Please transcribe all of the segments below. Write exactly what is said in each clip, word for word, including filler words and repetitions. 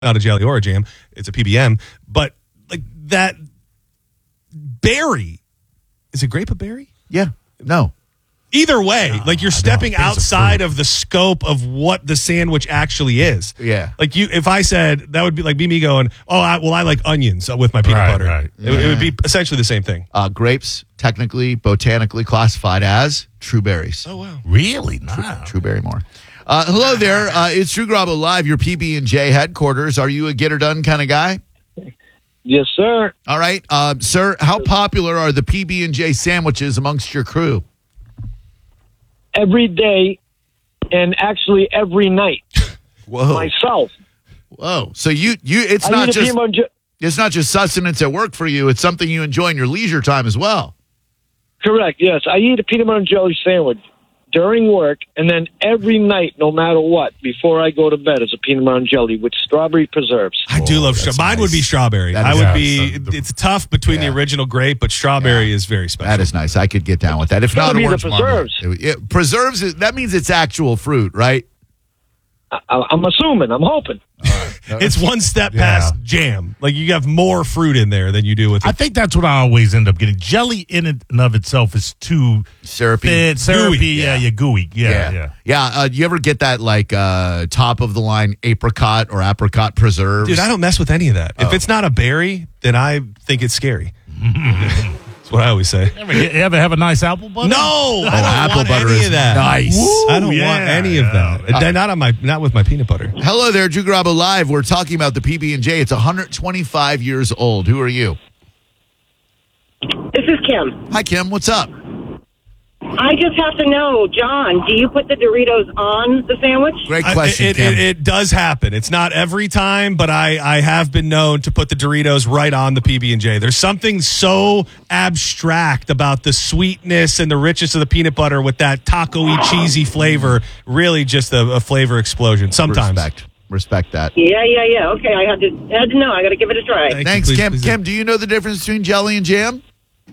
not a jelly or a jam. It's a P B M. But like that berry, is it grape a berry? Yeah. No. Either way, No, like you're I stepping don't. It's a outside fruit. of the scope of what the sandwich actually is. Yeah. Like you, if I said that would be like be me going, oh, I, well, I like onions with my peanut Right, butter. right. It, it would be essentially the same thing. Uh, grapes, technically, botanically classified as true berries. Oh wow. Really? Nah. True Barrymore. Uh, hello there. Uh, it's Drew Garabo Live, your P B and J headquarters. Are you a get or done kind of guy? Yes, sir. All right. Uh, sir, how popular are the P B and J sandwiches amongst your crew? Every day, and actually every night. Whoa. Myself. Whoa. So you, you it's I not eat a just peanut butter and it's not just sustenance at work for you. It's something you enjoy in your leisure time as well. je- Correct, yes. I eat a peanut butter and jelly sandwich during work, and then every night, no matter what, before I go to bed, is a peanut butter and jelly with strawberry preserves. I do Oh, love that's strawberry. Mine would be nice. strawberry. That I is would nice. be. The- It's tough between Yeah. the original grape, but strawberry is very special. That is nice. I could get down with that. If Gotta not, be the orange marmalade. preserves. Yeah, preserves. Is, that means it's actual fruit, right? I, I'm assuming, I'm hoping. It's one step Yeah. past jam. Like you have more fruit in there than you do with. I think that's what I always end up getting. Jelly in and of itself is too Syrupy. thin, syrupy. Gooey, Yeah, yeah. yeah, gooey. Yeah, yeah. Yeah. Yeah. Uh, do you ever get that like uh, top of the line apricot or apricot preserves? Dude, I don't mess with any of that. Oh. If it's not a berry, then I think it's scary. That's what I always say. Ever, you ever have a nice apple butter? No, I don't apple want butter any is of that. nice. I don't Ooh, want yeah, any of yeah. that. Uh, not on my, not with my peanut butter. Hello there, Drew Garabo Live. We're talking about the P B and J. It's one hundred twenty-five years old. Who are you? This is Kim. Hi, Kim. What's up? I just have to know, John, do you put the Doritos on the sandwich? Great I- question, it, Kim. it, it does happen. It's not every time, but I, I have been known to put the Doritos right on the P B and J. There's something so abstract about the sweetness and the richness of the peanut butter with that taco-y cheesy flavor. Really just a, a flavor explosion. Sometimes. Respect. Respect that. Yeah, yeah, yeah. Okay, I had to, I had to know. I got to give it a try. Thank you. Thanks, Please, Kim. please. Kim, do you know the difference between jelly and jam?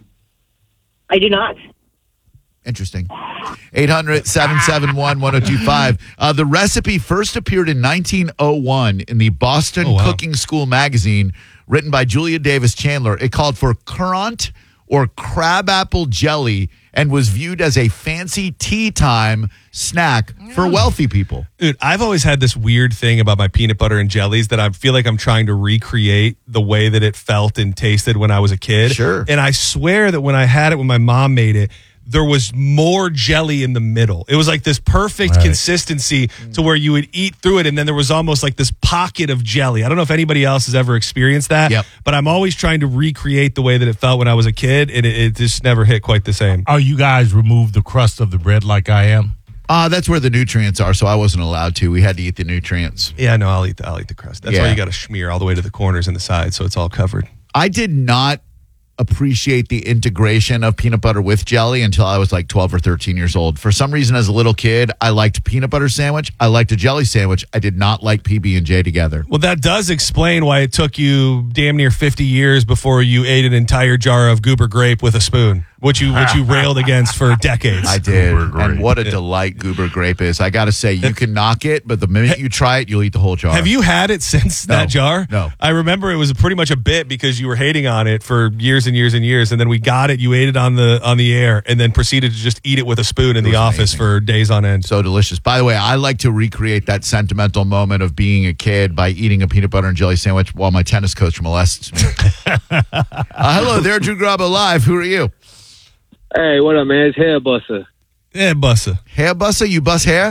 I do not. Interesting. eight hundred, seven seven one, one oh two five. Uh, the recipe first appeared in nineteen oh one in the Boston Oh, wow. Cooking School magazine, written by Julia Davis Chandler. It called for currant or crabapple jelly and was viewed as a fancy tea time snack for wealthy people. Dude, I've always had this weird thing about my peanut butter and jellies that I feel like I'm trying to recreate the way that it felt and tasted when I was a kid. Sure. And I swear that when I had it, when my mom made it, there was more jelly in the middle. It was like this perfect Right. consistency to where you would eat through it, and then there was almost like this pocket of jelly. I don't know if anybody else has ever experienced that, Yep. but I'm always trying to recreate the way that it felt when I was a kid, and it, it just never hit quite the same. Oh, you guys remove the crust of the bread like I am? Uh, that's where the nutrients are, so I wasn't allowed to. We had to eat the nutrients. Yeah, no, I'll eat the, I'll eat the crust. That's Yeah. why you got to smear all the way to the corners and the sides so it's all covered. I did not appreciate the integration of peanut butter with jelly until I was like twelve or thirteen years old. For some reason, as a little kid, I liked peanut butter sandwich. I liked a jelly sandwich. I did not like P B and J together. Well, that does explain why it took you damn near fifty years before you ate an entire jar of goober grape with a spoon, which you which you railed against for decades. I did. Goober grape. And what a delight goober grape is. I got to say, you can knock it, but the minute you try it, you'll eat the whole jar. Have you had it since No. that jar? No. I remember it was pretty much a bit because you were hating on it for years and years and years, and then we got it. You ate it on the on the air, and then proceeded to just eat it with a spoon in It the was office amazing. for days on end. So delicious. By the way, I like to recreate that sentimental moment of being a kid by eating a peanut butter and jelly sandwich while my tennis coach molests me. uh, hello there, Drew Garabo Live. Who are you? Hey, what up, man? It's Hair Buster. Yeah, bussa. Hair busser? You bust hair?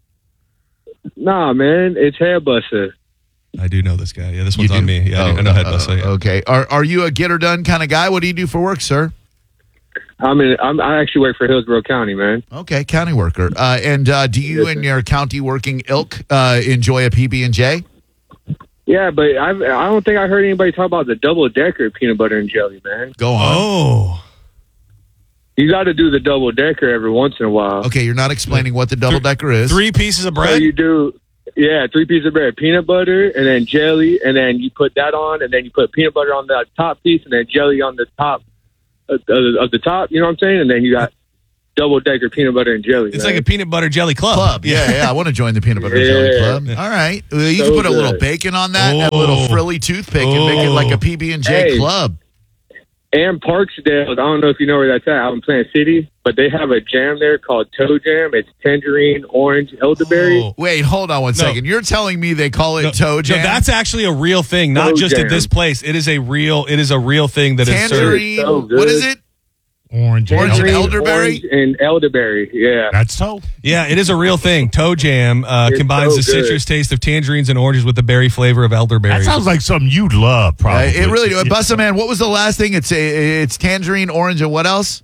Nah, man, it's Hair Buster. I do know this guy. Yeah, this You one's do? on me. Yeah, I Oh, do- I know head uh, bussa. Yeah. Okay. Are are you a get or done kind of guy? What do you do for work, sir? I mean, I'm, I actually work for Hillsborough County, man. Okay, county worker. Uh, and uh, do you and your county working ilk uh, enjoy a P B and J? Yeah, but I've, I don't think I heard anybody talk about the double decker peanut butter and jelly, man. Go on. Oh. You got to do the double decker every once in a while. Okay, you're not explaining what the double decker is. Three pieces of So bread? you do, yeah, three pieces of bread, peanut butter, and then jelly, and then you put that on, and then you put peanut butter on the top piece, and then jelly on the top of, of, of the top. You know what I'm saying? And then you got double decker peanut butter and jelly. It's man. like a peanut butter jelly club. Club. Yeah, yeah. I want to join the peanut butter Yeah. jelly club. All right. Well, you So can put a good. little bacon on that, and a Oh. little frilly toothpick, and make it like a P B and J Hey. club. And Parksdale, I don't know if you know where that's at, out in Plant City, but they have a jam there called Toe Jam. It's tangerine, orange, elderberry. Oh. Wait, hold on one No. second. You're telling me they call it No, toe jam? no, that's actually a real thing, not Toe just at jam. this place. It is a real. It is a real thing that is served. tangerine. So good. What is it? Orange. Orange and and Tangerine, elderberry? orange, and elderberry, yeah. That's so. Yeah, it is a real thing. Toe jam uh, It's combines so the good. citrus taste of tangerines and oranges with the berry flavor of elderberry. That sounds like something you'd love, Uh, probably. it really do. Busta Man, what was the last thing? It's a, it's tangerine, orange, and what else?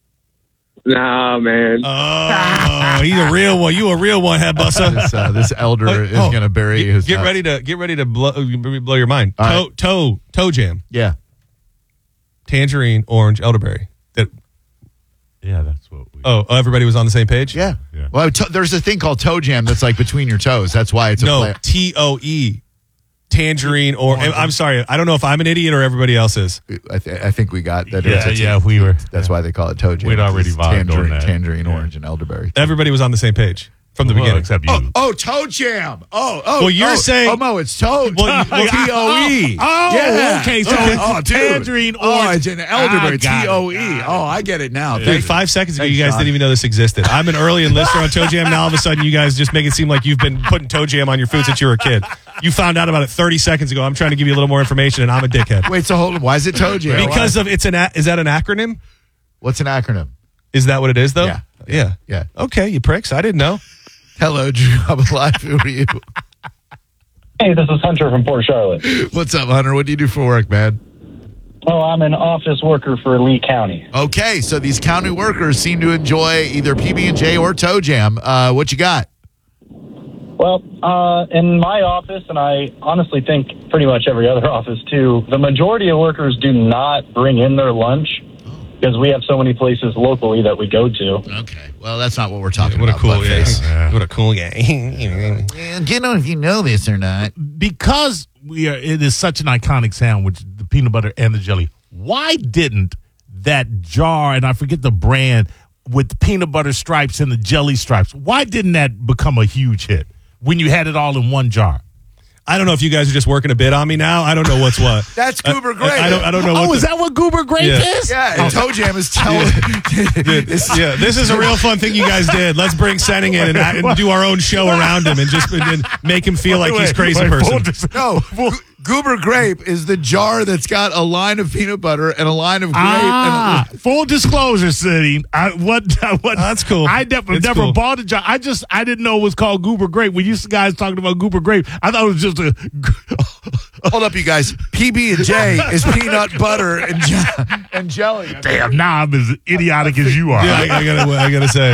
Nah, man. Oh, he's a real one. You a real one, head buster. This, uh, this elder Oh, is oh, going to bury Get, his. get uh, ready to get ready to blow, blow your mind. All Toe right. toe toe jam, Yeah. tangerine, orange, elderberry. That Yeah, that's what we. oh, everybody was on the same page. Yeah. Yeah. Well, to- there's a thing called toe jam that's like between your toes. That's why it's a No, play- T O E, tangerine or I'm sorry, I don't know if I'm an idiot or everybody else is. I, th- I think we got that. Yeah, it's a- yeah, we were- That's why they call it toe jam. We'd already It's vibed on tangerine, that. tangerine, Yeah. orange, and elderberry. Everybody was on the same page from the Well, beginning. except you. Oh, oh, toe jam. Oh, oh. Well, you're oh, saying- Oh, no, it's toe. Well, you- well, T O E. Oh, Yeah. okay, so Okay. it's Oh, dude. tangerine, orange. Orange, and elderberry. I got T it, O E. got it. Oh, I get it now. Dude, Thank five seconds ago, Thanks, you guys Sean. didn't even know this existed. I'm an early enlister on Toe Jam. Now all of a sudden, you guys just make it seem like you've been putting Toe Jam on your food since you were a kid. You found out about it thirty seconds ago. I'm trying to give you a little more information, and I'm a dickhead. Wait, so hold on. Why is it toe jam? Because of it's an a- is that an acronym? What's an acronym? Is that what it is though? Yeah. Yeah. Yeah. Okay, you pricks. I didn't know. Hello, Drew. I'm alive. Who are you? Hey, this is Hunter from Port Charlotte. What's up, Hunter? What do you do for work, man? Oh, I'm an office worker for Lee County. Okay, so these county workers seem to enjoy either P B and J or toe jam. Uh, what you got? Well, uh, in my office, and I honestly think pretty much every other office too, the majority of workers do not bring in their lunch because we have so many places locally that we go to. Okay, well, that's not what we're talking What a about. cool Buttface. yeah. What a cool guy. Yeah, you know if you know this or not. Because we are, it is such an iconic sandwich, the peanut butter and the jelly. Why didn't that jar, and I forget the brand, with the peanut butter stripes and the jelly stripes, why didn't that become a huge hit when you had it all in one jar? I don't know if you guys are just working a bit on me now. I don't know what's what. That's Goober Grape. I, I don't. I don't know. Oh, what is the- that what Goober Grape Yeah. is? Yeah, and toe jam is telling. It's- Yeah, this is a real fun thing you guys did. Let's bring Senning in and, and do our own show around him and just and make him feel like he's a crazy Wait, person. full dis- No, Go- Goober Grape is the jar that's got a line of peanut butter and a line of grape. Ah, and full disclosure, City. I what, what That's cool. I never, It's never cool. bought a jar. I just I didn't know it was called Goober Grape. When you guys talking about Goober Grape, I thought it was just a. a, hold up, you guys. P B and J is peanut butter and je- and jelly. Damn, now I'm as idiotic as you are. Yeah, I, I gotta. I gotta say.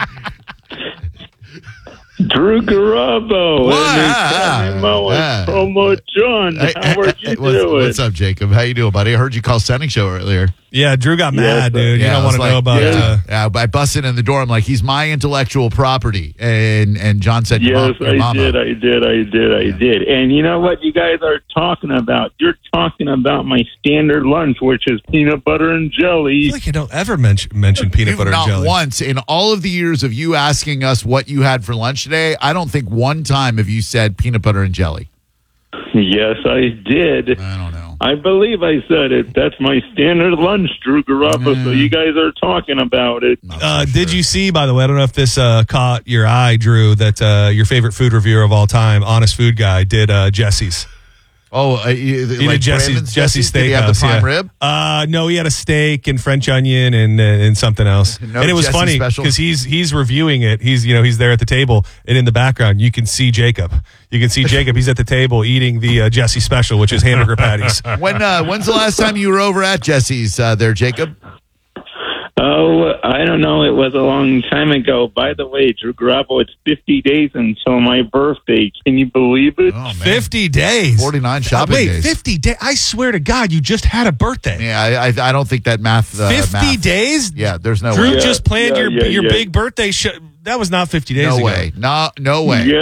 Drew Garabo. What? And it's Ah, Kevin Mo and ah. Promo John. Hey, How are you hey, what's, doing? what's up, Jacob? How you doing, buddy? I heard you call Senning Show earlier. Yeah, Drew got mad, but- dude. You Yeah, don't I want to was know like, about. Yeah, Uh, yeah, but I busted in the door. I'm like, he's my intellectual property, and and John said, your Yes, mom, your I mama. did, I did, I did, I did. And you know what you guys are talking about? You're talking about my standard lunch, which is peanut butter and I jelly. feel like you don't ever mention mention peanut You've butter not and jelly. once in all of the years of you asking us what you had for lunch today. I don't think one time have you said peanut butter and jelly. Yes, I did. I don't know. I believe I said it. That's my standard lunch, Drew Garabo. So you guys are talking about it. Uh, did you see, by the way, I don't know if this uh, caught your eye, Drew, that uh, your favorite food reviewer of all time, Honest Food Guy, did uh, Jesse's. Oh, uh, you, He like did Jesse's, Brandon's Jesse's Did he have the Steakhouse. prime yeah. rib? Uh, no, he had a steak and French onion and uh, and something else. No and it was Jesse funny special? because he's he's reviewing it. He's you know he's there at the table, and in the background you can see Jacob. You can see Jacob. He's at the table eating the uh, Jesse special, which is hamburger patties. When uh, when's the last time you were over at Jesse's uh, there, Jacob? Oh, I don't know. It was a long time ago. By the way, Drew Garabo, it's fifty days until my birthday. Can you believe it? Oh man, Fifty days. forty-nine shopping Wait, days. fifty days. I swear to God, you just had a birthday. Yeah, I, I I don't think that math. Uh, Fifty math. days. Yeah, there's no Drew way. just planned yeah, your yeah, your yeah. big birthday show. That was not fifty days No ago. way. No, no way. Yes.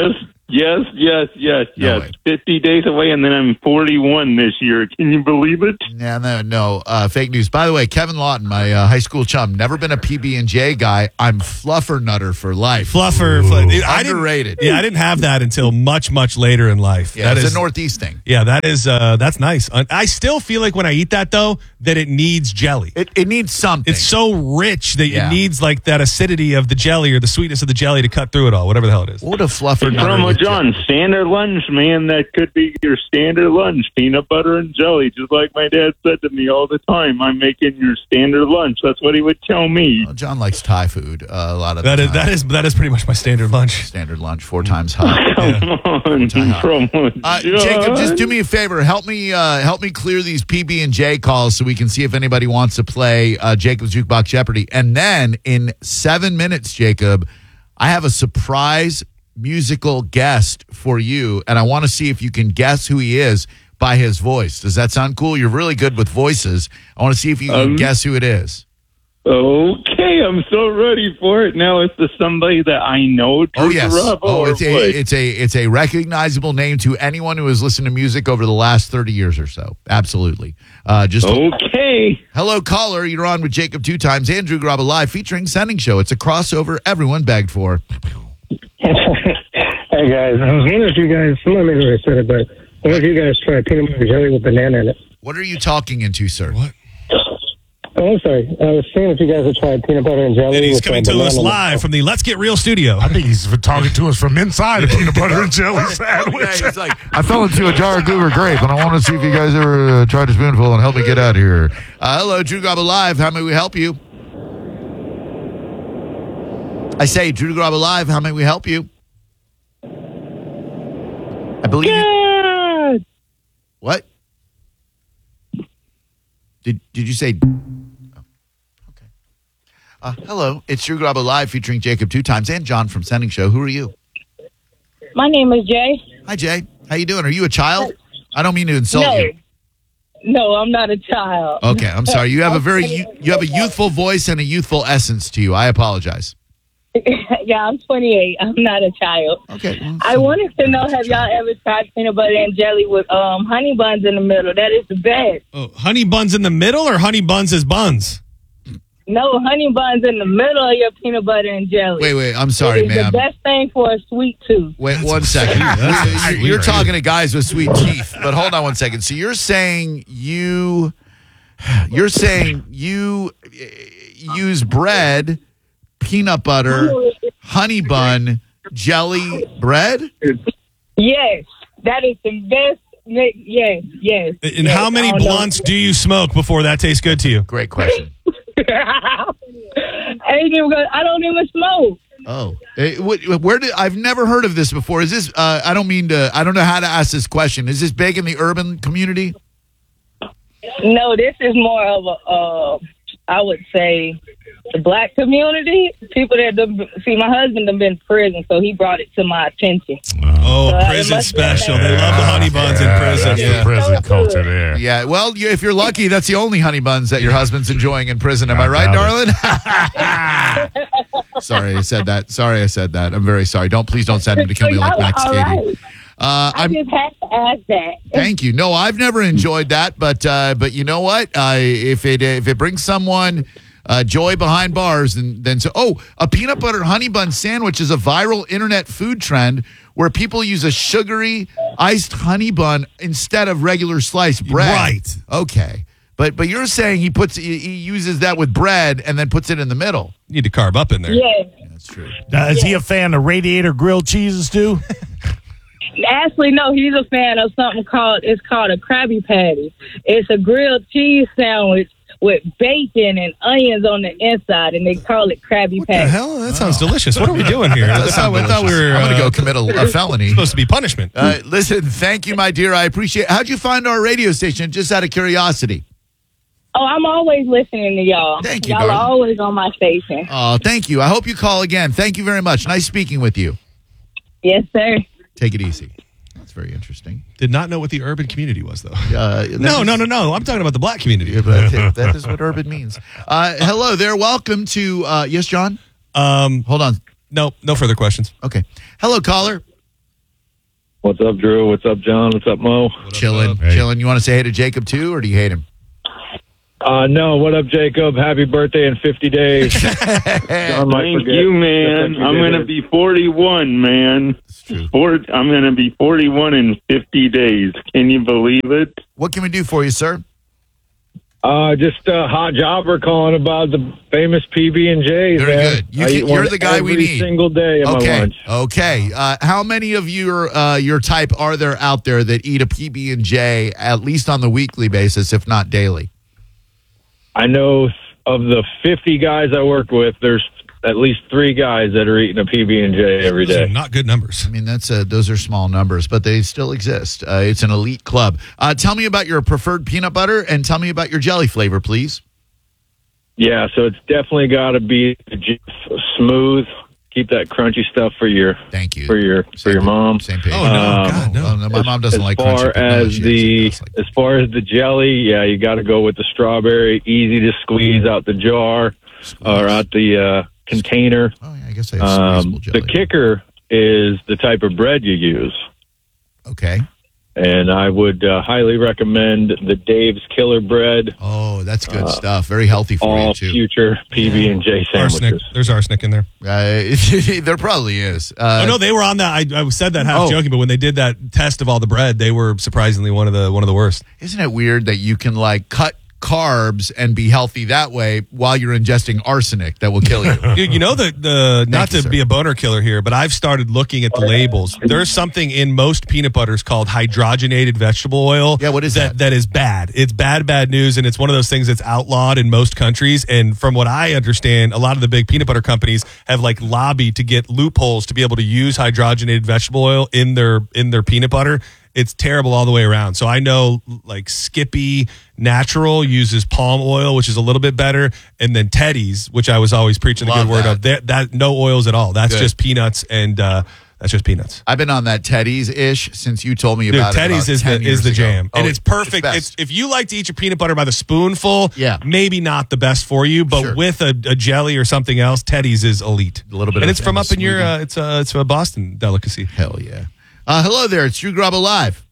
Yes, yes, yes, No yes. way. fifty days away, and then I'm forty-one this year. Can you believe it? Yeah, no, no. Uh, fake news. By the way, Kevin Lawton, my uh, high school chum, never been a P B and J guy. I'm fluffer nutter for life. Fluffer. Fl- I didn't- Underrated. Yeah, I didn't have that until much, much later in life. Yeah, that it's is a Northeast thing. Yeah, that is uh, that's nice. Uh, I still feel like when I eat that though, that it needs jelly. It, it needs something. It's so rich that Yeah. it needs like that acidity of the jelly or the sweetness of the jelly to cut through it all, whatever the hell it is. What would a fluffer nutter From with John, jelly? standard lunch, man. That could be your standard lunch. Peanut butter and jelly. Just like my dad said to me all the time, I'm making your standard lunch. That's what he would tell me. Well, John likes Thai food uh, a lot of That the is time. that is that is pretty much my standard lunch. Standard lunch, four times hot. Come on, from Uh, John. Jacob, just do me a favor. Help me, uh, help me clear these P B and J calls so we can see if anybody wants to play uh, Jacob's Jukebox Jeopardy. And then in seven minutes, Jacob, I have a surprise musical guest for you, and I want to see if you can guess who he is by his voice. Does that sound cool? You're really good with voices. I want to see if you can Um, guess who it is. Okay, I'm so ready for it. Now it's to somebody that I know. Oh Drew yes. Garabo, Oh, or it's a what? it's a it's a recognizable name to anyone who has listened to music over the last thirty years or so. Absolutely. Uh, just Okay. hello, caller. You're on with Jacob two times. Andrew Graba Live featuring Sending Show. It's a crossover everyone begged for. Hey guys, I was wondering if you guys, someone maybe already said it, but I wonder if you guys try peanut butter jelly with banana in it. What are you talking into, sir? What? Oh, I'm sorry. I was seeing if you guys have tried peanut butter and jelly. And he's with, coming uh, to us banana in it. live from the Let's Get Real studio. I think he's talking to us from inside a peanut butter and jelly Yeah, sandwich. it's like, I fell into a jar of Goober grape, and I want to see if you guys ever uh, tried a spoonful and help me get out of here. Uh, hello, Drew Graba Live. How may we help you? I say, Drew Graba Live. How may we help you? I believe. You, what? Did Did you say? Oh, okay. Uh, hello, it's Drew Graba Live featuring Jacob two times and John from Sending Show. Who are you? My name is Jay. Hi, Jay. How you doing? Are you a child? I don't mean to insult No. you. No, I'm not a child. Okay, I'm sorry. You have a very you, you have a youthful voice and a youthful essence to you. I apologize. Yeah, I'm twenty-eight. I'm not a child. Okay. well, I so- wanted to know, have y'all ever tried peanut butter and jelly with um, honey buns in the middle? That is the best. Oh, honey buns in the middle or honey buns as buns? No, honey buns in the middle of your peanut butter and jelly. Wait, wait. I'm sorry, It is ma'am. the best thing for a sweet tooth. Wait one second. That's You're, you're weird. talking to guys with sweet teeth, but hold on one second. So you're saying you, you're saying you uh, use bread, peanut butter, honey bun, jelly, bread? Yes, that is the best. Yes, yes. And yes. how many I don't know. blunts do you smoke before that tastes good to you? Great question. I ain't even gonna, I don't even smoke. Oh, Eh, wh- where did I've never heard of this before? Is this? Uh, I don't mean to. I don't know how to ask this question. Is this big in the urban community? No, this is more of a, uh, I would say, the black community. People that done, see, my husband done been in prison, so he brought it to my attention. Oh, Uh, it prison must be special. bad. They love the honey buns in prison. That's Yeah. the prison culture there. Yeah. Well, you, if you're lucky, that's the only honey buns that your husband's enjoying in prison. Am I right, doubt darling? Sorry, I said that. Sorry, I said that. I'm very sorry. Don't please don't send him to kill me like Y'all are Max all Cady. right. Uh, I I'm. just had to ask that. Thank you. No, I've never enjoyed that, but uh, but you know what? Uh, if it if it brings someone uh, joy behind bars, then then so oh, a peanut butter honey bun sandwich is a viral internet food trend where people use a sugary iced honey bun instead of regular sliced bread. Right. Okay. But but you're saying he puts he, he uses that with bread and then puts it in the middle. You need to carb up in there. Yes. That's true. Now, is he a fan of Radiator grilled cheeses too? Actually, no, he's a fan of something called, it's called a Krabby Patty. It's a grilled cheese sandwich with bacon and onions on the inside, and they call it Krabby What the Patty. hell? That sounds delicious. What are we doing here? I That thought, sounds I thought we delicious. were. I'm gonna uh, go commit a, a felony. Supposed to be punishment. Uh, listen, thank you, my dear. I appreciate. How'd you find our radio station? Just out of curiosity. Oh, I'm always listening to y'all. Thank you, Y'all darling. are always on my station. Oh, thank you. I hope you call again. Thank you very much. Nice speaking with you. Yes, sir. Take it easy. That's very interesting. Did not know what the urban community was, though. Uh, No, no, no, no. I'm talking about the black community. That, that is what urban means. Uh, hello there. Welcome to. Uh, yes, John. Um, Hold on. no, no further questions. Okay. Hello, caller. What's up, Drew? What's up, John? What's up, Mo? Chilling, Hey. chilling. You want to say hey to Jacob too, or do you hate him? Uh, no, what up, Jacob? Happy birthday in fifty days. John might Thank forget. you, man. Just like I'm you going to did. be forty-one, man. It's true. Four, I'm going to be forty-one in fifty days. Can you believe it? What can we do for you, sir? Uh, just a hot jobber calling about the famous P B and J's. Very man. good. You I can- eat you're one the guy we every need. single day at my Okay. lunch. Okay. Uh, how many of your uh, your type are there out there that eat a P B and J at least on the weekly basis, if not daily? I know of the fifty guys I work with, there's at least three guys that are eating a P B and J every Those are day. not good numbers. I mean, that's uh, those are small numbers, but they still exist. Uh, it's an elite club. Uh, tell me about your preferred peanut butter, and tell me about your jelly flavor, please. Yeah, so it's definitely got to be smooth. Keep that crunchy stuff for your Thank you for your for Same your page. mom. Same page. Oh, no. God, no. Oh, no, my mom doesn't as like far crunchy. but no, as she the actually does like- as far as the jelly, yeah, you got to go with the strawberry. Easy to squeeze out the jar or out the uh, container. Oh, yeah, I guess I have Um, squeezable jelly. the kicker is the type of bread you use, Okay. and I would uh, highly recommend the Dave's Killer Bread. Oh, that's good stuff. Very healthy for All you too. future P B and J Arsenic. sandwiches. There's arsenic in there. Uh, there probably is. Uh, Oh no, they were on that. I, I said that half Oh. joking, but when they did that test of all the bread, they were surprisingly one of the one of the worst. Isn't it weird that you can like cut carbs and be healthy that way while you're ingesting arsenic that will kill you? You, you know the the not you, to sir. be a boner killer here, but I've started looking at the labels. There's something in most peanut butters called hydrogenated vegetable oil. Yeah, what is that? That is bad. It's bad, bad news, and it's one of those things that's outlawed in most countries. And from what I understand, a lot of the big peanut butter companies have like lobbied to get loopholes to be able to use hydrogenated vegetable oil in their in their peanut butter. It's terrible all the way around. So I know like Skippy Natural uses palm oil, which is a little bit better, and then Teddy's, which I was always preaching the Love good word that. of. That, that no oils at all. That's Good. just peanuts, and uh, that's just peanuts. I've been on that Teddy's ish since you told me Dude, about Teddy's it. is about the ten is years the ago. jam, Oh, and it's perfect. best. It's, if you like to eat your peanut butter by the spoonful, Yeah. maybe not the best for you, but Sure. with a, a jelly or something else, Teddy's is elite. A little bit and of it's from a up in your. smoothie. Uh, it's a it's a Boston delicacy. Hell yeah. Uh, hello there. It's Drew Grubba Live.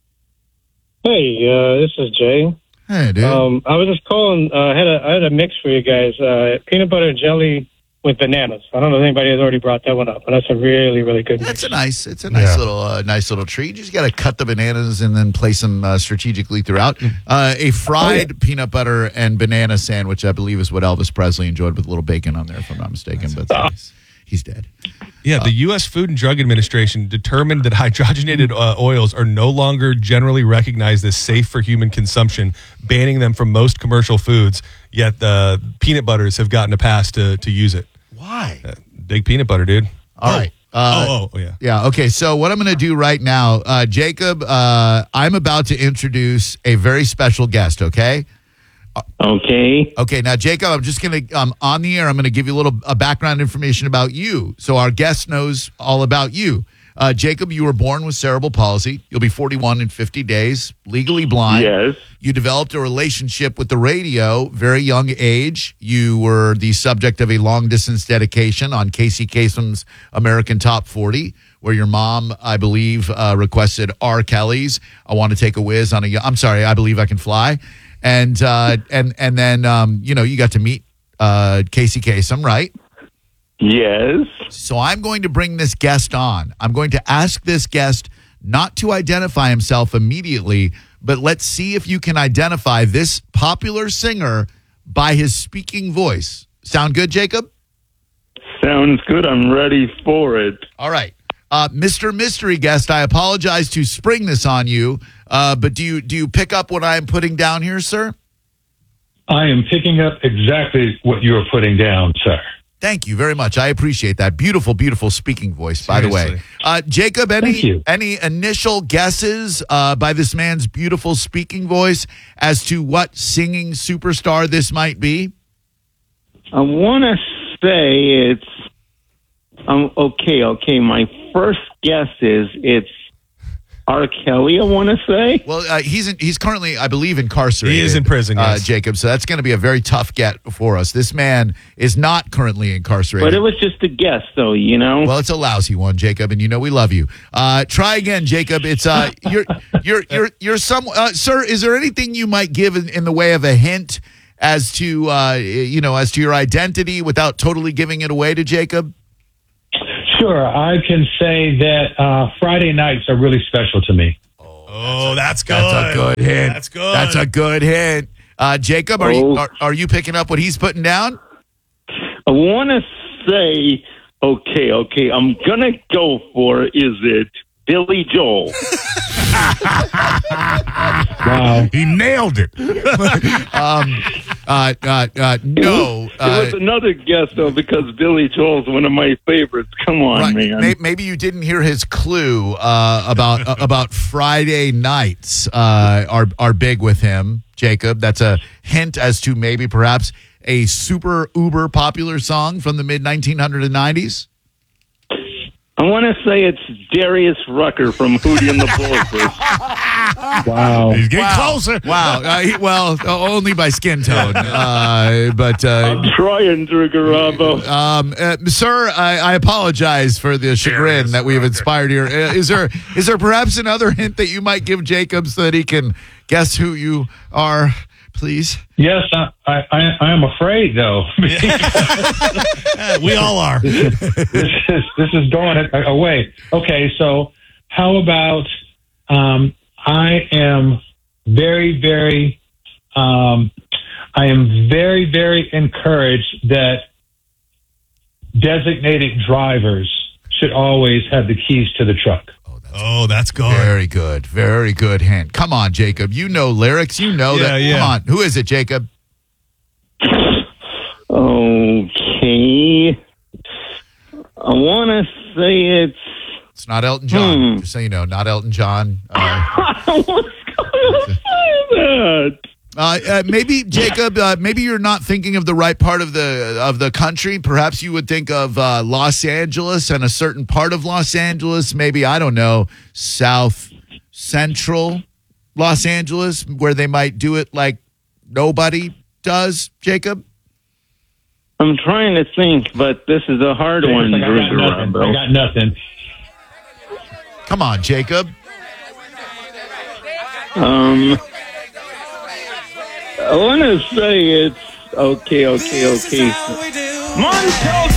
Hey, uh, this is Jay. Hey, dude. Um, I was just calling. Uh, I had a I had a mix for you guys. Uh, peanut butter and jelly with bananas. I don't know if anybody has already brought that one up, but that's a really really good mix. That's a nice. It's a nice Yeah. little, uh, nice little treat. You just got to cut the bananas and then place them uh, strategically throughout. Uh, a fried peanut butter and banana sandwich, I believe, is what Elvis Presley enjoyed with a little bacon on there, if I'm not mistaken. But uh, he's dead. Yeah, the U S Food and Drug Administration determined that hydrogenated uh, oils are no longer generally recognized as safe for human consumption, banning them from most commercial foods. Yet the peanut butters have gotten a pass to to use it. Why? Uh, big peanut butter, dude. All right. Uh, oh, oh, oh, yeah. Yeah. Okay. So what I'm going to do right now, uh, Jacob, uh, I'm about to introduce a very special guest. Okay. Okay. Okay. Now, Jacob, I'm just going to um, on the air. I'm going to give you a little uh, background information about you, so our guest knows all about you. Uh, Jacob, you were born with cerebral palsy. You'll be forty-one in fifty days, legally blind. Yes. You developed a relationship with the radio, very young age. You were the subject of a long distance dedication on Casey Kasem's American Top forty, where your mom, I believe, uh, requested R. Kelly's "I Want to Take a Whiz on a." I'm sorry, I Believe I Can Fly, and uh, and and then um, you know you got to meet uh, Casey Kasem, right? Yes. So I'm going to bring this guest on. I'm going to ask this guest not to identify himself immediately, but let's see if you can identify this popular singer by his speaking voice. Sound good, Jacob? Sounds good. I'm ready for it. All right. Uh, Mister Mystery Guest, I apologize to spring this on you, uh, but do you do you pick up what I'm putting down here, sir? I am picking up exactly what you're putting down, sir. Thank you very much. I appreciate that. Beautiful, beautiful speaking voice, by the way. Seriously. Uh, Jacob, any Thank you. any initial guesses uh, by this man's beautiful speaking voice as to what singing superstar this might be? I want to say it's um, okay. Okay, my first guess is it's R. Kelly, I want to say. Well, uh, he's in, he's currently, I believe, incarcerated. He is in prison, uh, yes. Jacob. So that's going to be a very tough get for us. This man is not currently incarcerated. But it was just a guess, though, you know? Well, it's a lousy one, Jacob, and you know we love you. Uh, try again, Jacob. It's uh, you're you're you're you're some uh, sir. Is there anything you might give in, in the way of a hint as to uh, you know as to your identity without totally giving it away to Jacob? Sure, I can say that uh, Friday nights are really special to me. Oh, that's good. That's a good hint. That's good. That's a good hint. Uh, Jacob, are Oh. you are, are you picking up what he's putting down? I want to say, okay, okay, I'm going to go for, is it Billy Joel? Wow. He nailed it. um, uh, uh, uh, no. It was Uh, another guess, though, because Billy Joel's one of my favorites. Come on, right. man. May- Maybe you didn't hear his clue uh, about uh, about Friday nights uh, are are big with him, Jacob. That's a hint as to maybe perhaps a super uber popular song from the mid nineteen nineties. I want to say it's Darius Rucker from Hootie and the Blowfish. Wow. He's getting Wow. closer. Wow. Uh, he- well, uh, only by skin tone. Uh, but uh, I'm trying, Drew Garabo. Um, uh, sir, I, I apologize for the chagrin that we've inspired here. Uh, is there is there perhaps another hint that you might give Jacob so that he can guess who you are, please? Yes, I, I, I am afraid, though. We all are. this is this is going a- away. Okay, so how about um, I am very, very, um, I am very, very encouraged that designated drivers should always have the keys to the truck. Oh, that's good. Very good. Very good hint. Come on, Jacob. You know lyrics. You know Yeah, that. yeah. Come on. Who is it, Jacob? Okay. I want to say it's. It's not Elton John. Hmm. Just so you know, not Elton John. Uh, I was going to say that. Uh, uh, maybe Jacob. Uh, maybe you're not thinking of the right part of the of the country. Perhaps you would think of uh, Los Angeles and a certain part of Los Angeles. Maybe I don't know, South Central Los Angeles, where they might do it like nobody does. Jacob. I'm trying to think, but this is a hard one, I Drew got nothing. I Garabo. got nothing. Come on, Jacob. Um, I want to say it's okay, okay, okay. Montel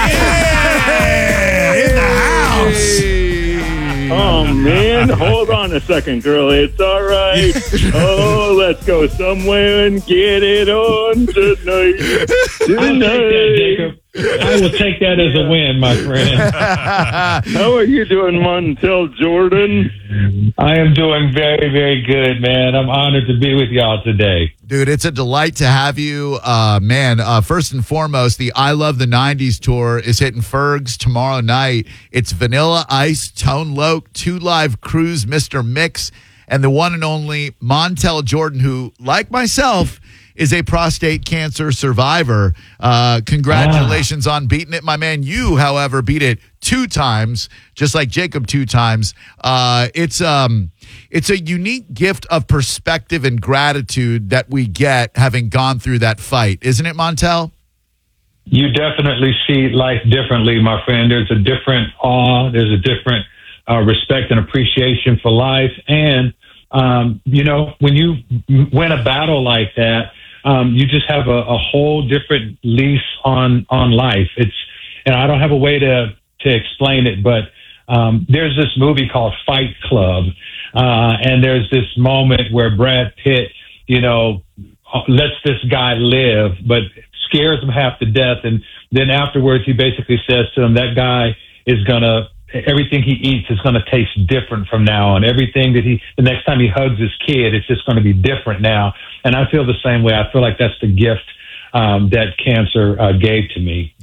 Yeah, in the house. Oh, man. Hold on a second, girl. It's all right. Oh, let's go somewhere and get it on tonight. I'll take that, Tonight. Jacob. I will take that as a win, my friend. How are you doing, Montel Jordan? I am doing very, very good, man. I'm honored to be with y'all today. Dude, it's a delight to have you. Uh, man, uh, first and foremost, the I Love the nineties tour is hitting Fergs tomorrow night. It's Vanilla Ice, Tone Loc, Two Live Crews, Mister Mix, and the one and only Montel Jordan, who, like myself, is a prostate cancer survivor. Uh, congratulations on beating it, my man. You, however, beat it two times, just like Jacob two times. Uh, it's um, it's a unique gift of perspective and gratitude that we get having gone through that fight, isn't it, Montel? You definitely see life differently, my friend. There's a different awe. There's a different uh, respect and appreciation for life. And, um, you know, when you win a battle like that, um, you just have a, a whole different lease on, on life. It's, and I don't have a way to, to explain it, but um, there's this movie called Fight Club. Uh, and there's this moment where Brad Pitt, you know, lets this guy live, but scares him half to death. And then afterwards, he basically says to him, that guy is going to, everything he eats is going to taste different from now on. Everything that he, the next time he hugs his kid, it's just going to be different now. And I feel the same way. I feel like that's the gift um, that cancer uh, gave to me. Yeah,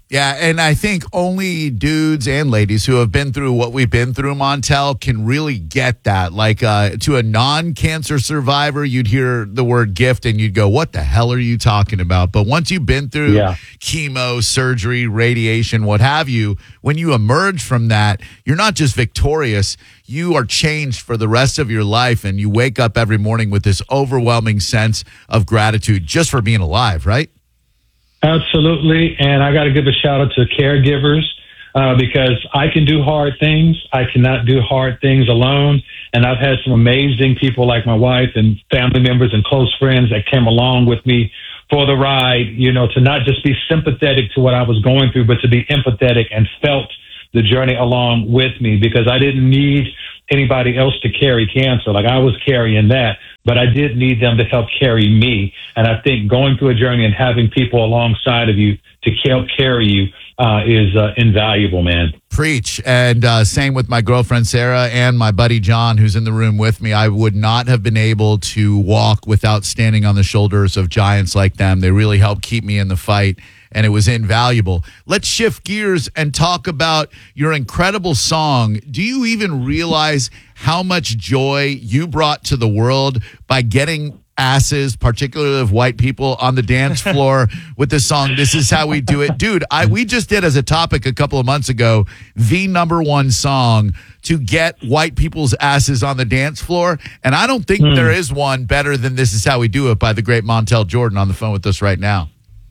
Yeah, and I think only dudes and ladies who have been through what we've been through, Montel, can really get that. Like uh, to a non-cancer survivor, you'd hear the word gift and you'd go, what the hell are you talking about? But once you've been through Yeah. chemo, surgery, radiation, what have you, when you emerge from that, you're not just victorious, you are changed for the rest of your life, and you wake up every morning with this overwhelming sense of gratitude just for being alive, right? Absolutely. And I got to give a shout out to caregivers uh, because I can do hard things. I cannot do hard things alone. And I've had some amazing people like my wife and family members and close friends that came along with me for the ride, you know, to not just be sympathetic to what I was going through, but to be empathetic and felt the journey along with me, because I didn't need anybody else to carry cancer. Like I was carrying that, but I did need them to help carry me. And I think going through a journey and having people alongside of you to help carry you uh, is uh, invaluable, man. Preach. And uh, same with my girlfriend, Sarah, and my buddy, John, who's in the room with me. I would not have been able to walk without standing on the shoulders of giants like them. They really helped keep me in the fight, and it was invaluable. Let's shift gears and talk about your incredible song. Do you even realize how much joy you brought to the world by getting asses, particularly of white people, on the dance floor with the song "This Is How We Do It"? Dude, I we just did as a topic a couple of months ago the number one song to get white people's asses on the dance floor, and I don't think Hmm. there is one better than "This Is How We Do It" by the great Montel Jordan on the phone with us right now.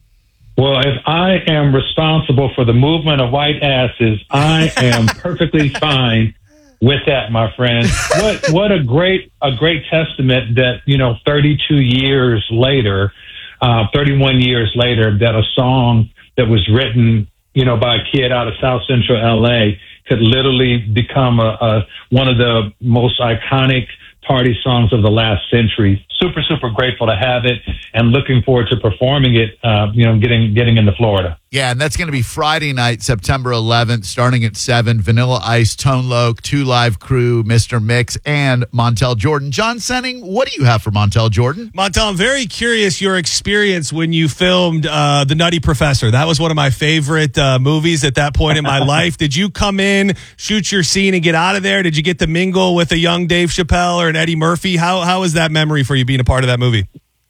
Well, if I am responsible for the movement of white asses, I am perfectly fine with that, my friend. What what a great a great testament that, you know, thirty-two years later, uh, thirty-one years later, that a song that was written, you know, by a kid out of South Central L A could literally become a, a one of the most iconic party songs of the last century. Super, super grateful to have it, and looking forward to performing it, uh, you know, getting getting into Florida. Yeah, and that's going to be Friday night, September eleventh, starting at seven. Vanilla Ice, Tone Loc, Two Live Crew, Mister Mix, and Montel Jordan. John Senning, what do you have for Montel Jordan? Montel, I'm very curious your experience when you filmed uh, The Nutty Professor. That was one of my favorite uh, movies at that point in my life. Did you come in, shoot your scene, and get out of there? Did you get to mingle with a young Dave Chappelle or an Eddie Murphy? How How was that memory for you being a part of that movie?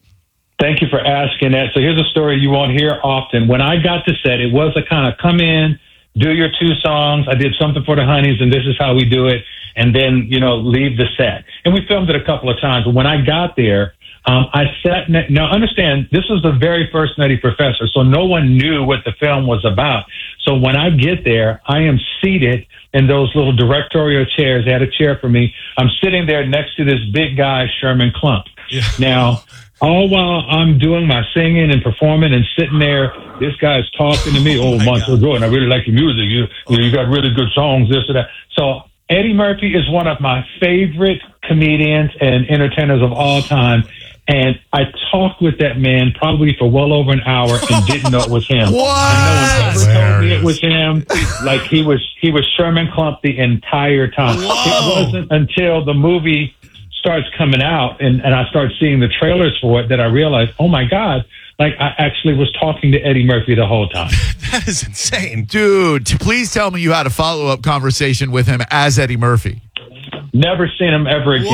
Thank you for asking that. So here's a story you won't hear often. When I got to set, it was a kind of come in, do your two songs. I did something for the Honeys, and This Is How We Do It, and then, you know, leave the set. And we filmed it a couple of times. But when I got there, um, I sat. Ne- now, understand, this was the very first Nutty Professor, so no one knew what the film was about. So when I get there, I am seated in those little directorial chairs. They had a chair for me. I'm sitting there next to this big guy, Sherman Klump. Yeah. Now, all while I'm doing my singing and performing and sitting there, this guy's talking to me. Oh, Montel Jordan, I really like your music. You, you, you got really good songs, this or that. So Eddie Murphy is one of my favorite comedians and entertainers of all time. And I talked with that man probably for well over an hour and didn't know it was him. What? And no one ever told me it was him. Like he was, he was Sherman Klump the entire time. Whoa. It wasn't until the movie starts coming out and, and I start seeing the trailers for it that I realized, oh my God, like I actually was talking to Eddie Murphy the whole time. That is insane. Dude, t- please tell me you had a follow-up conversation with him as Eddie Murphy. Never seen him ever again.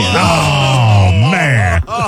Oh, man. Oh,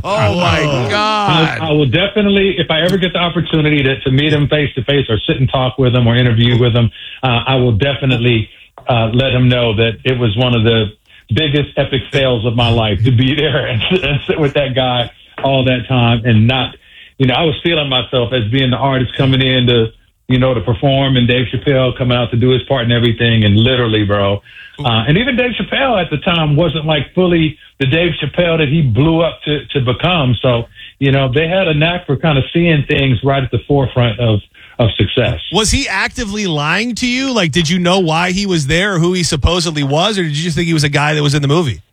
my I, God. I will definitely, if I ever get the opportunity to, to meet him face to face or sit and talk with him or interview with him, uh, I will definitely uh, let him know that it was one of the biggest epic fails of my life to be there and, and sit with that guy all that time and not, you know, I was feeling myself as being the artist coming in to, you know, to perform, and Dave Chappelle coming out to do his part and everything. And literally, bro. Uh, and even Dave Chappelle at the time wasn't like fully the Dave Chappelle that he blew up to, to become. So, you know, they had a knack for kind of seeing things right at the forefront of, of success. Was he actively lying to you? Like, did you know why he was there or who he supposedly was? Or did you just think he was a guy that was in the movie?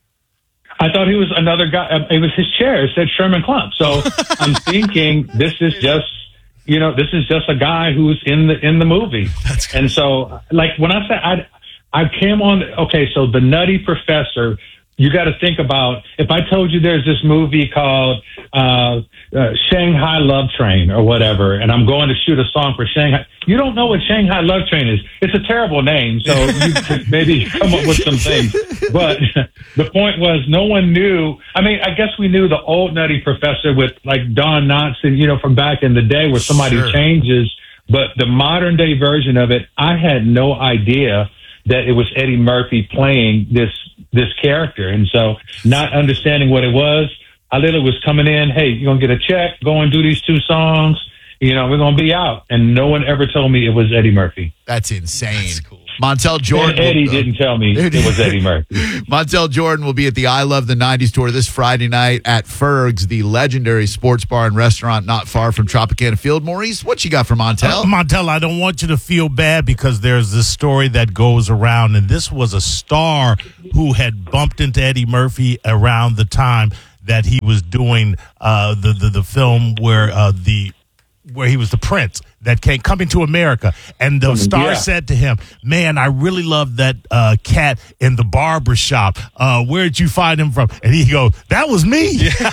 I thought he was another guy. It was his chair. It said Sherman Klump. So I'm thinking this is just, you know, this is just a guy who's in the in the movie. That's and so, like when I said I, I came on. Okay, so the Nutty Professor you got to think about, if I told you there's this movie called uh, uh, Shanghai Love Train or whatever, and I'm going to shoot a song for Shanghai, you don't know what Shanghai Love Train is. It's a terrible name, so you could maybe come up with some things. But the point was, no one knew. I mean, I guess we knew the old Nutty Professor with like Don Knotts and, you know, from back in the day where somebody Sure. changes. But the modern day version of it, I had no idea that it was Eddie Murphy playing this this character. And so not understanding what it was, I literally was coming in, hey, you're going to get a check, go and do these two songs, you know, we're going to be out. And no one ever told me it was Eddie Murphy. That's insane. That's cool. Montel Jordan. And Eddie will, uh, didn't tell me it was Eddie Murphy. Montel Jordan will be at the I Love the nineties tour this Friday night at Ferg's, the legendary sports bar and restaurant not far from Tropicana Field. Maurice, what you got for Montel? Uh, Montel, I don't want you to feel bad because there's this story that goes around, and this was a star who had bumped into Eddie Murphy around the time that he was doing uh, the, the the film where uh, the where he was the prince that came coming to America, and the star Yeah. said to him, "Man, I really love that uh, cat in the barber shop. Uh, where'd you find him from?" And he goes, "That was me."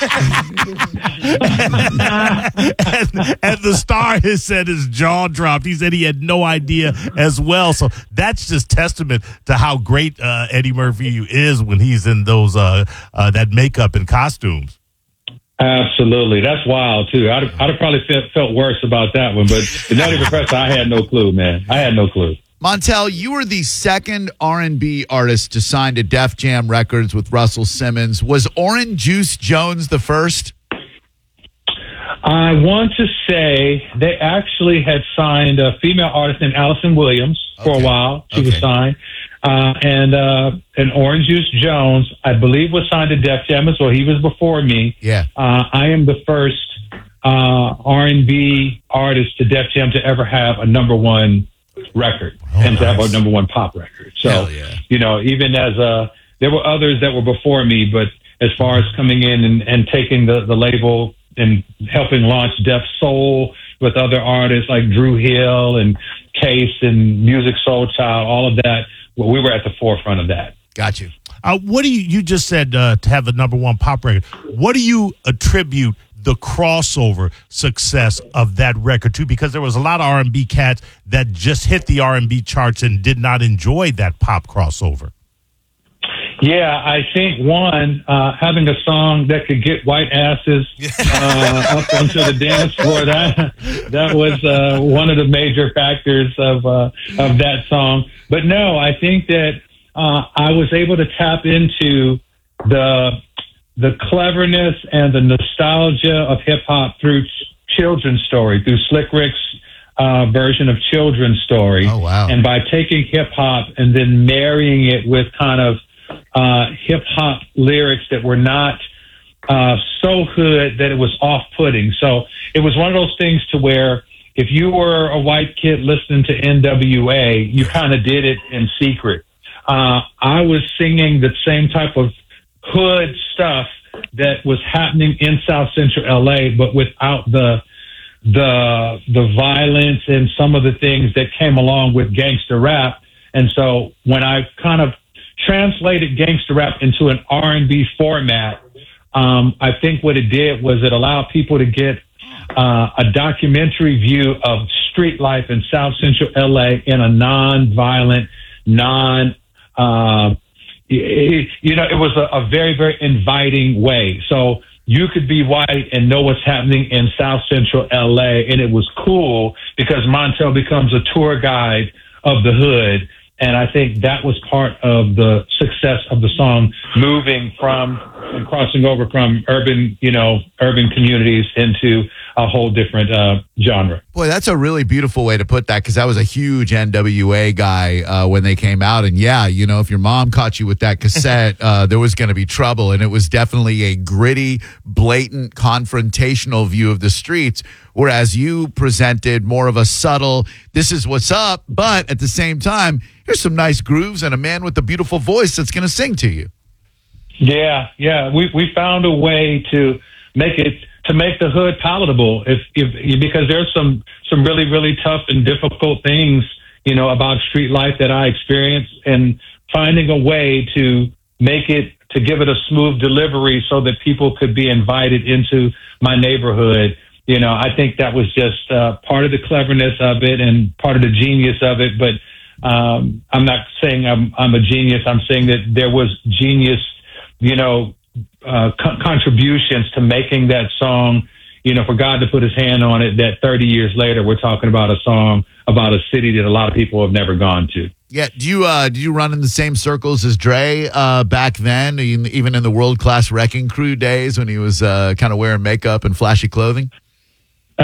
and, and the star has said his jaw dropped. He said he had no idea as well. So that's just testament to how great uh, Eddie Murphy is when he's in those uh, uh, that makeup and costumes. Absolutely. That's wild, too. I'd, I'd have probably felt, felt worse about that one. But the Nutty Professor, I had no clue, man. I had no clue. Montel, you were the second R and B artist to sign to Def Jam Records with Russell Simmons. Was Orange Juice Jones the first? I want to say they actually had signed a female artist named Allison Williams for Okay. a while. She Okay. was signed. Uh, and uh, and Orange Juice Jones, I believe, was signed to Def Jam as well. He was before me. Yeah. Uh, I am the first uh, R and B artist to Def Jam to ever have a number one record Oh, and to have nice. a number one pop record. So, Hell yeah. you know, even as uh, there were others that were before me, but as far as coming in and, and taking the, the label and helping launch Def Soul with other artists like Drew Hill and Case and Music Soul Child, all of that, well, we were at the forefront of that. Got you. Uh, what do you, you just said uh, to have the number one pop record. What do you attribute the crossover success of that record to? Because there was a lot of R and B cats that just hit the R and B charts and did not enjoy that pop crossover. Yeah, I think one, uh, having a song that could get white asses uh, up onto the dance floor, that that was uh, one of the major factors of uh, of that song. But no, I think that uh, I was able to tap into the the cleverness and the nostalgia of hip hop through ch- Children's Story, through Slick Rick's uh, version of Children's Story. Oh, wow. And by taking hip hop and then marrying it with kind of uh, hip hop lyrics that were not uh, so hood that it was off putting. So it was one of those things to where if you were a white kid listening to N W A, you kind of did it in secret. Uh, I was singing the same type of hood stuff that was happening in South Central L A, but without the the the violence and some of the things that came along with gangster rap. And so when I kind of translated gangster rap into an R and B format, um, I think what it did was it allowed people to get uh, a documentary view of street life in South Central L A in a non-violent, non, uh, it, you know, it was a, a very, very inviting way. So you could be white and know what's happening in South Central L A, and it was cool because Montel becomes a tour guide of the hood. And I think that was part of the success of the song, moving from and crossing over from urban, you know, urban communities into a whole different uh, genre. Boy, that's a really beautiful way to put that, because I was a huge N W A guy uh, when they came out. And yeah, you know, if your mom caught you with that cassette, uh, there was going to be trouble. And it was definitely a gritty, blatant, confrontational view of the streets, whereas you presented more of a subtle, this is what's up, but at the same time, here's some nice grooves and a man with a beautiful voice that's going to sing to you. Yeah, yeah. We we found a way to make it to make the hood palatable. If if because there's some some really really tough and difficult things, you know, about street life that I experienced, and finding a way to make it to give it a smooth delivery so that people could be invited into my neighborhood. You know, I think that was just uh, part of the cleverness of it and part of the genius of it. But um, I'm not saying I'm, I'm a genius. I'm saying that there was genius, you know, uh, co- contributions to making that song, you know, for God to put his hand on it, that thirty years later, we're talking about a song about a city that a lot of people have never gone to. Yeah, do you uh, do you run in the same circles as Dre uh, back then, even in the World Class Wrecking Crew days when he was uh, kind of wearing makeup and flashy clothing? uh,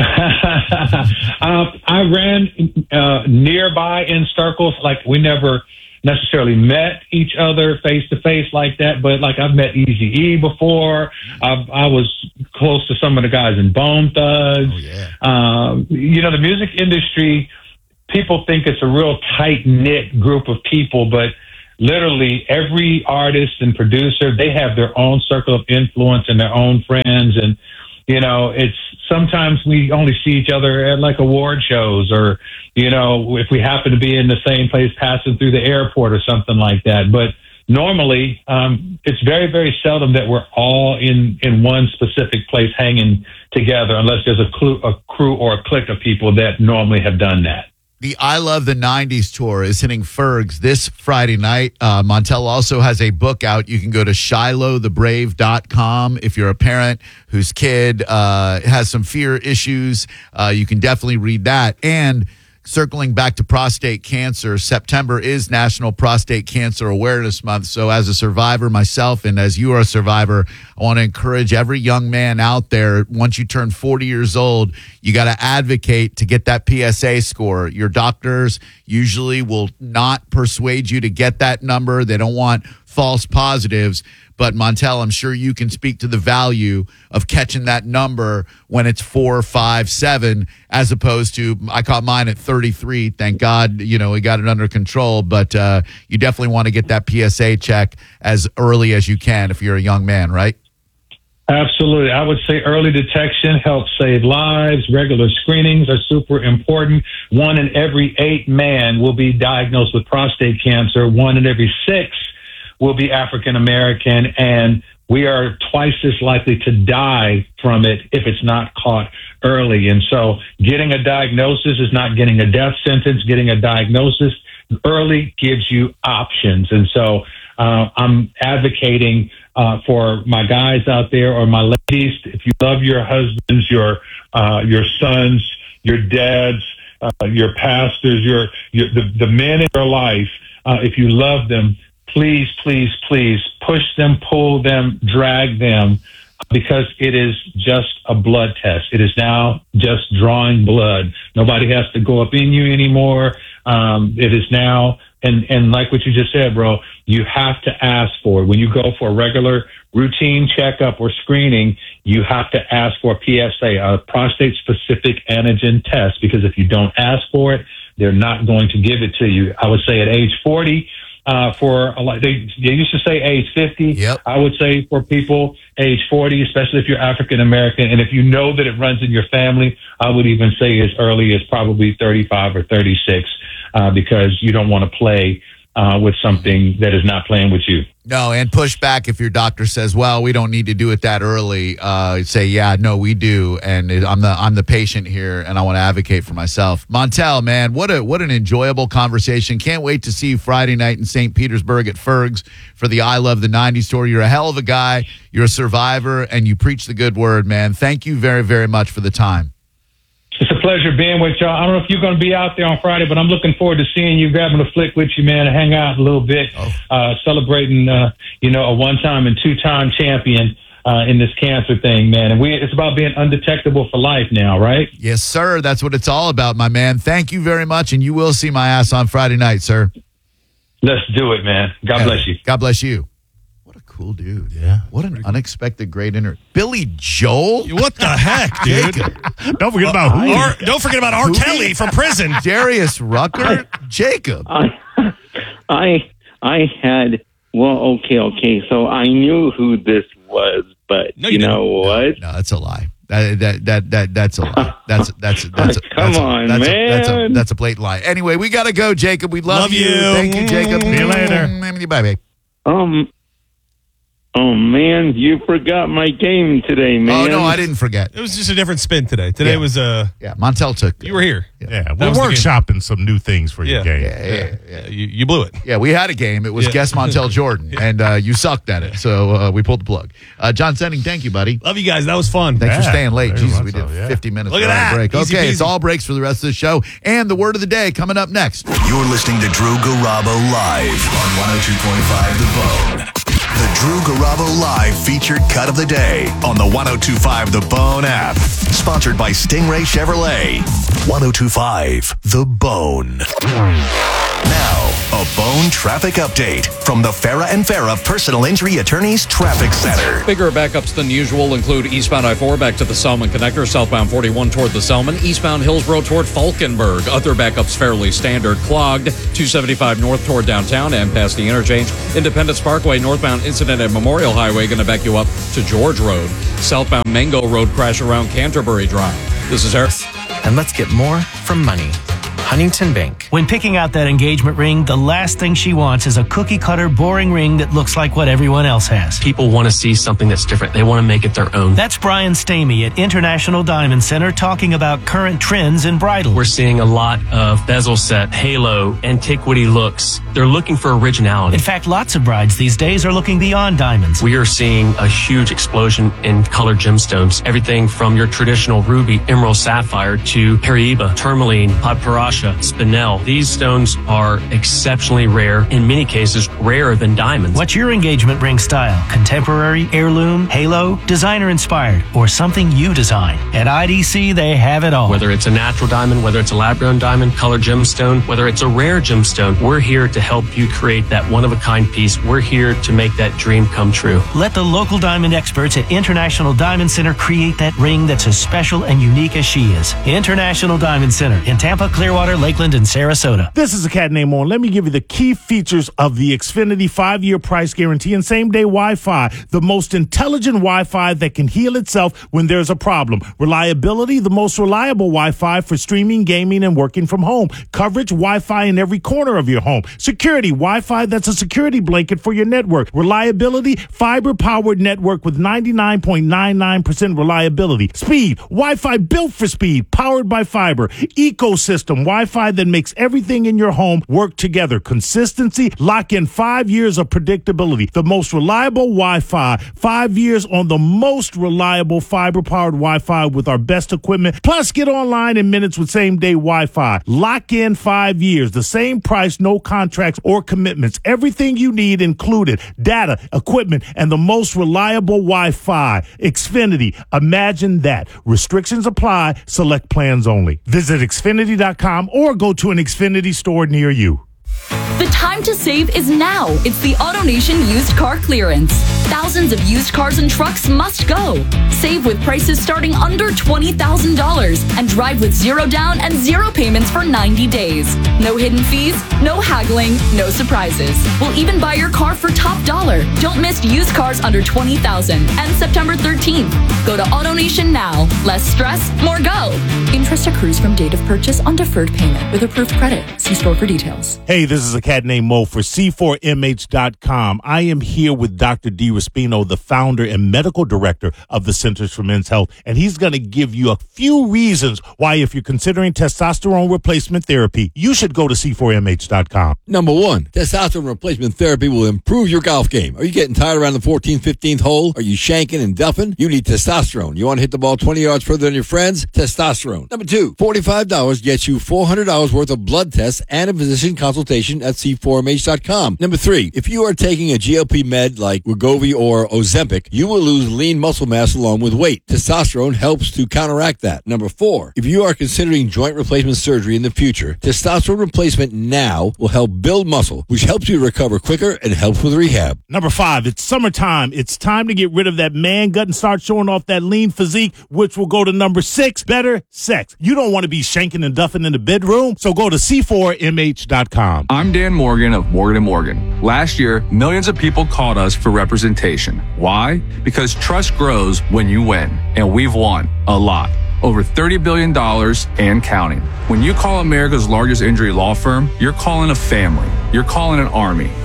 I ran uh, nearby in circles. Like, we never necessarily met each other face to face like that, but like I've met Eazy-E before. I've, I was close to some of the guys in Bone Thugs. Oh, yeah. Um, you know, the music industry, people think it's a real tight-knit group of people, but literally every artist and producer, they have their own circle of influence and their own friends. And, you know, it's sometimes we only see each other at like award shows, or, you know, if we happen to be in the same place passing through the airport or something like that. But normally, um, it's very, very seldom that we're all in, in one specific place hanging together, unless there's a, clue, a crew or a clique of people that normally have done that. The I Love the nineties tour is hitting Fergs this Friday night. Uh, Montel also has a book out. You can go to shiloh the brave dot com. If you're a parent whose kid uh, has some fear issues, uh, you can definitely read that. And circling back to prostate cancer, September is National Prostate Cancer Awareness Month. So as a survivor myself, and as you are a survivor, I want to encourage every young man out there, once you turn forty years old, you got to advocate to get that P S A score. Your doctors usually will not persuade you to get that number. They don't want false positives. But Montel, I'm sure you can speak to the value of catching that number when it's four, five, seven, as opposed to, I caught mine at thirty-three. Thank God, you know, we got it under control. But uh, you definitely want to get that P S A check as early as you can if you're a young man, right? Absolutely. I would say early detection helps save lives. Regular screenings are super important. One in every eight man will be diagnosed with prostate cancer. One in every six will be African American, and we are twice as likely to die from it if it's not caught early. And so getting a diagnosis is not getting a death sentence. Getting a diagnosis early gives you options. And so uh, I'm advocating uh, for my guys out there, or my ladies, if you love your husbands, your uh, your sons, your dads, uh, your pastors, your, your the, the men in your life, uh, if you love them, please, please, please push them, pull them, drag them, because it is just a blood test. It is now just drawing blood. Nobody has to go up in you anymore. Um, it is now, and, and like what you just said, bro, you have to ask for it. When you go for a regular routine checkup or screening, you have to ask for a P S A, a prostate-specific antigen test, because if you don't ask for it, they're not going to give it to you. I would say at age forty, Uh, for a lot, they, they used to say age fifty. Yep. I would say for people age forty, especially if you're African American, and if you know that it runs in your family, I would even say as early as probably thirty-five or thirty-six, uh, because you don't want to play uh, with something that is not playing with you. No, and push back if your doctor says, "Well, we don't need to do it that early." Uh, say, "Yeah, no, we do," and it, I'm the I'm the patient here, and I want to advocate for myself. Montel, man, what a what an enjoyable conversation! Can't wait to see you Friday night in Saint Petersburg at Fergs for the I Love the nineties tour. You're a hell of a guy. You're a survivor, and you preach the good word, man. Thank you very very much for the time. It's a pleasure being with y'all. I don't know if you're going to be out there on Friday, but I'm looking forward to seeing you, grabbing a flick with you, man, and hang out a little bit, oh. uh, celebrating, uh, you know, a one-time and two-time champion uh, in this cancer thing, man. And we, it's about being undetectable for life now, right? Yes, sir. That's what it's all about, my man. Thank you very much, and you will see my ass on Friday night, sir. Let's do it, man. God Yeah. bless you. God bless you. What a cool dude. Yeah. What an unexpected great inter. Billy Joel? What the heck, dude? Don't forget about who. R, don't forget about R. Kelly from prison. Darius Rucker? Jacob. I, I, I had. Well, okay, okay. So I knew who this was, but No, you, you didn't. know what? No, that's a lie. That that that, that that's a lie. That's that's that's, Come that's a, on, that's A, that's a man. that's a blatant lie. Anyway, we gotta go, Jacob. We love, Love you. Thank you, Jacob. See you later. Bye, baby. Um, Oh, man, you forgot my game today, man. Oh, no, I didn't forget. It was just a different spin today. Today Yeah. was uh Yeah, Montel took. you were here. Yeah, That we're was the game. workshopping some new things for your Yeah. game. Yeah, yeah, yeah. You, you blew it. Yeah, we had a game. It was Yeah. Guess Montel Jordan, and uh, you sucked at it, so uh, we pulled the plug. Uh, John Sending, thank you, buddy. Love you guys. That was fun. Thanks for Yeah, staying late. very Jesus, much we did so, yeah. fifty minutes Look at without a that. break. Easy Okay, peasy. it's all breaks for the rest of the show, and the word of the day coming up next. You're listening to Drew Garabo live on one oh two point five The Bone. The Drew Garabo Live featured cut of the day on the one oh two point five The Bone app. Sponsored by Stingray Chevrolet. one oh two point five The Bone. Now, a Bone traffic update from the Farah and Farah Personal Injury Attorneys Traffic Center. Bigger backups than usual include eastbound I four back to the Selman Connector, southbound forty-one toward the Selman, eastbound Hillsborough toward Falkenberg. Other backups fairly standard. Clogged, two seventy-five north toward downtown and past the interchange. Independence Parkway, northbound incident at Memorial Highway, going to back you up to George Road. Southbound Mango Road crash around Canterbury Drive. This is Eric. And let's get more from money. Huntington Bank. When picking out that engagement ring, the last thing she wants is a cookie-cutter, boring ring that looks like what everyone else has. People want to see something that's different. They want to make it their own. That's Brian Stamey at International Diamond Center talking about current trends in bridal. We're seeing a lot of bezel set, halo, antiquity looks. They're looking for originality. In fact, lots of brides these days are looking beyond diamonds. We are seeing a huge explosion in colored gemstones. Everything from your traditional ruby, emerald, sapphire to Paraiba, tourmaline, papyrus, spinel. These stones are exceptionally rare, in many cases rarer than diamonds. What's your engagement ring style? Contemporary, heirloom, halo, designer inspired, or something you design? At I D C, they have it all. Whether it's a natural diamond, whether it's a lab-grown diamond, colored gemstone, whether it's a rare gemstone, we're here to help you create that one-of-a-kind piece. We're here to make that dream come true. Let the local diamond experts at International Diamond Center create that ring that's as special and unique as she is. International Diamond Center in Tampa, Clearwater, Lakeland, and Sarasota. This is a cat named On. Let me give you the key features of the Xfinity five-year price guarantee and same-day Wi-Fi. The most intelligent Wi-Fi that can heal itself when there's a problem. Reliability, the most reliable Wi-Fi for streaming, gaming, and working from home. Coverage, Wi-Fi in every corner of your home. Security, Wi-Fi that's a security blanket for your network. Reliability, fiber-powered network with ninety-nine point nine nine percent reliability. Speed, Wi-Fi built for speed, powered by fiber. Ecosystem, Wi-Fi that makes everything in your home work together. Consistency, lock in five years of predictability. The most reliable Wi-Fi, five years on the most reliable fiber-powered Wi-Fi with our best equipment. Plus, get online in minutes with same-day Wi-Fi. Lock in five years. The same price, no contracts or commitments. Everything you need included. Data, equipment, and the most reliable Wi-Fi. Xfinity. Imagine that. Restrictions apply. Select plans only. Visit Xfinity dot com or go to an Xfinity store near you. The time to save is now. It's the AutoNation used car clearance. Thousands of used cars and trucks must go. Save with prices starting under twenty thousand dollars and drive with zero down and zero payments for ninety days. No hidden fees, no haggling, no surprises. We'll even buy your car for top dollar. Don't miss used cars under twenty thousand dollars and September thirteenth. Go to AutoNation now. Less stress, more go. Interest accrues from date of purchase on deferred payment with approved credit. See store for details. Hey, this is a cat named Mo for C four M H dot com. I am here with Doctor D. Raspino, the founder and medical director of the Centers for Men's Health, and he's going to give you a few reasons why, if you're considering testosterone replacement therapy, you should go to C four M H dot com. Number one, testosterone replacement therapy will improve your golf game. Are you getting tired around the fourteenth, fifteenth hole? Are you shanking and duffing? You need testosterone. You want to hit the ball twenty yards further than your friends? Testosterone. Number two, forty-five dollars gets you four hundred dollars worth of blood tests and a physician consultation at C four M H dot com. Number three, if you are taking a G L P med like Wegovy or Ozempic, you will lose lean muscle mass along with weight. Testosterone helps to counteract that. Number four, if you are considering joint replacement surgery in the future, testosterone replacement now will help build muscle, which helps you recover quicker and helps with rehab. Number five, it's summertime. It's time to get rid of that man gut and start showing off that lean physique, which will go to number six, better sex. You don't want to be shanking and duffing in the bedroom, so go to C four M H dot com. I'm Dan Morgan of Morgan and Morgan. Last year, millions of people called us for representation. Why? Because trust grows when you win, and we've won a lot. Over thirty billion dollars and counting. When you call America's largest injury law firm, you're calling a family. You're calling an army.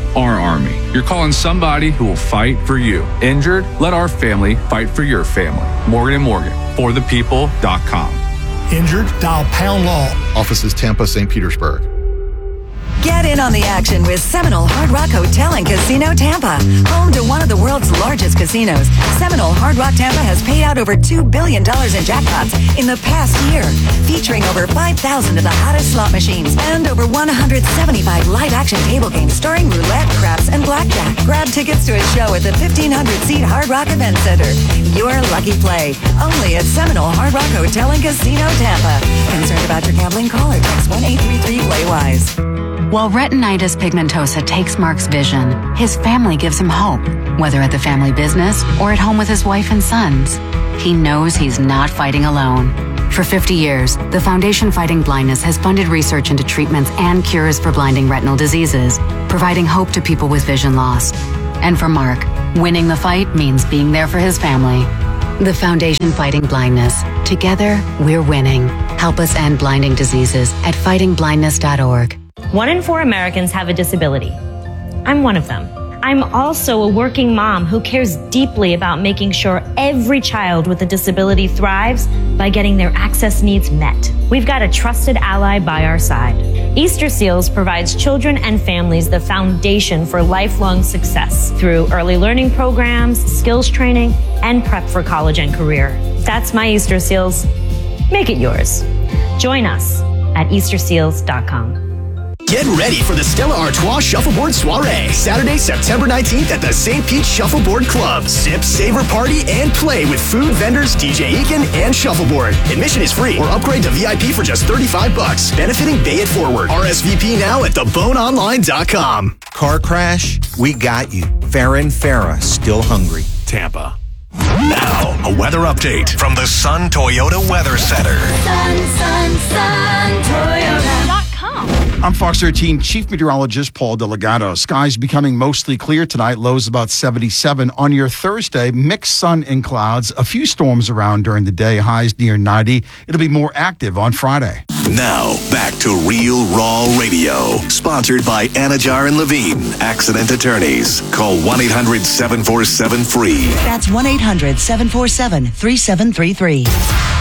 our army. You're calling somebody who will fight for you. Injured? Let our family fight for your family. Morgan and Morgan, for the people dot com. Injured? Dial pound law. Offices Tampa, Saint Petersburg. Get in on the action with Seminole Hard Rock Hotel and Casino Tampa. Home to one of the world's largest casinos, Seminole Hard Rock Tampa has paid out over two billion dollars in jackpots in the past year, featuring over five thousand of the hottest slot machines and over one hundred seventy-five live-action table games starring roulette, craps, and blackjack. Grab tickets to a show at the fifteen hundred seat Hard Rock Event Center. Your lucky play, only at Seminole Hard Rock Hotel and Casino Tampa. Concerned about your gambling? Call or text one eight three three play wise. While retinitis pigmentosa takes Mark's vision, his family gives him hope, whether at the family business or at home with his wife and sons. He knows he's not fighting alone. For fifty years, the Foundation Fighting Blindness has funded research into treatments and cures for blinding retinal diseases, providing hope to people with vision loss. And for Mark, winning the fight means being there for his family. The Foundation Fighting Blindness. Together, we're winning. Help us end blinding diseases at fighting blindness dot org. One in four Americans have a disability. I'm one of them. I'm also a working mom who cares deeply about making sure every child with a disability thrives by getting their access needs met. We've got a trusted ally by our side. Easter Seals provides children and families the foundation for lifelong success through early learning programs, skills training, and prep for college and career. That's my Easter Seals. Make it yours. Join us at easter seals dot com. Get ready for the Stella Artois Shuffleboard Soiree, Saturday, September nineteenth at the Saint Pete Shuffleboard Club. Sip, savor, party, and play with food vendors, D J Eakin, and Shuffleboard. Admission is free or upgrade to V I P for just thirty-five bucks. Benefiting Bay It Forward. R S V P now at the bone online dot com. Car crash? We got you. Farron Farah, still hungry. Tampa. Now, a weather update from the Sun Toyota Weather Center. Sun, sun, sun, Toyota dot com. I'm Fox thirteen Chief Meteorologist Paul Delgado. Skies becoming mostly clear tonight, lows about seventy-seven. On your Thursday, mixed sun and clouds, a few storms around during the day, highs near ninety. It'll be more active on Friday. Now, back to Real Raw Radio, sponsored by Anajar and Levine, accident attorneys. Call one eight hundred seven four seven free. That's one eight hundred seven four seven three seven three three.